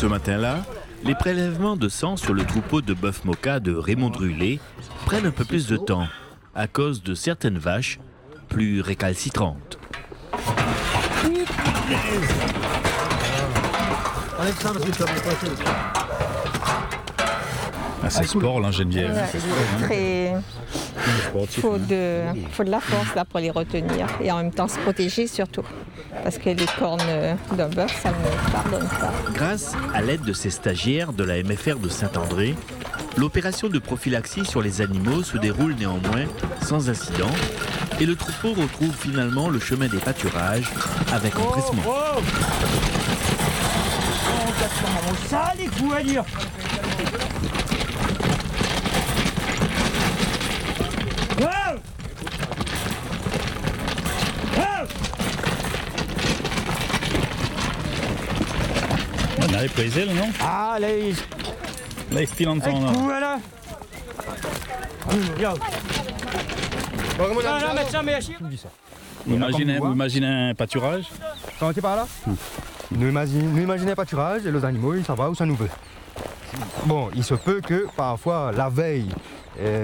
Ce matin-là, les prélèvements de sang sur le troupeau de bœuf Moka de Raymond Drulé prennent un peu plus de temps à cause de certaines vaches plus récalcitrantes. Ah, c'est sport là, Geneviève. Ouais, faut de la force là pour les retenir et en même temps se protéger surtout parce que les cornes d'un bœuf ça ne pardonne pas. Grâce à l'aide de ces stagiaires de la MFR de Saint-André, l'opération de prophylaxie sur les animaux se déroule néanmoins sans incident et le troupeau retrouve finalement le chemin des pâturages avec empressement. Ça les coups à dire. On arrive pas les ailes, non? Ah, là, il file en temps. voilà. Regarde. Vous imaginez un pâturage? Quand on est par là, nous imaginons un pâturage et les animaux, ils savent où ça nous veut. Bon, il se peut que parfois la veille,